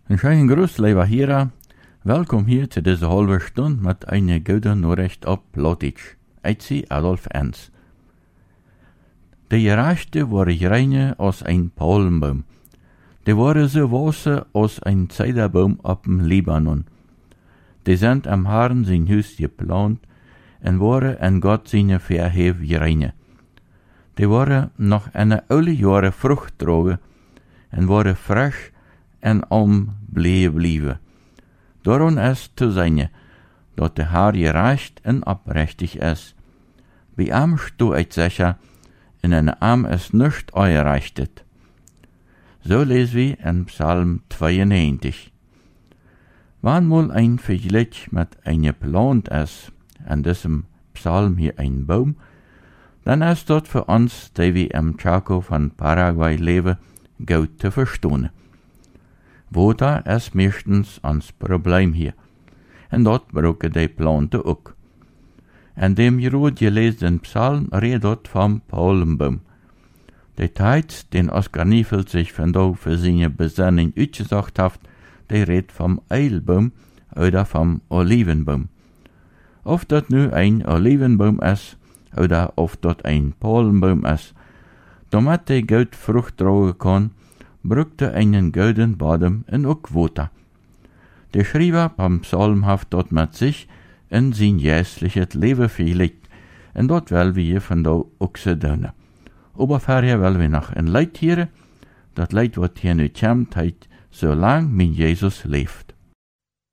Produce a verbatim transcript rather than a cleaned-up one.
Een schönen Gruß, lieber Hörer. Welkom hier zu dieser halben Stunde mit einer guten Nachricht auf Plattdeutsch. Ich sie Adolf Enz. Die Gerechte waren reiner als ein Palmbaum. Die waren so weißer als ein Zederbaum auf dem Libanon. Die sind am Haaren sein Haus geplant und waren an Gott seine Verhef reiner. Die waren noch eine alle Jahre Frucht tragen und waren frisch en om bleef blijven. Daarom is te zijn, dat de Herr gerecht en oprechtig is. Bij hem sto ik zeggen, en in hem is nichts ongerechtet. So lesen wir in Psalm zweiundneunzig. Wenn mal ein Vergleich mit einem Plant ist, in diesem Psalm hier ein Baum, dann ist das für uns, die wir im Chaco von Paraguay leben, gut zu verstehen. Water is meestens ons probleem hier. En dat brauchen die planten ook. En dem groot gelezen Psalm redet dort vom Palmbaum. De tijd, den Oskar Niefel sich vandaag für seine Besinning uitgezocht hat, der redet vom Eilbaum oder vom Olivenbaum. Of dat nu ein Olivenbaum is, oder of dat ein Palmbaum is, damit der gut Frucht tragen kann, brückte einen gouden Bodem en ook Water. Der Schreiber beim Psalm hat dort mit sich in sein jährliches Leben verlegt, en dort will wir von da auch so tun. Aber vorher will wir noch ein Leid hören, das Leid, was hier nicht kommt, so lang mein Jesus lebt.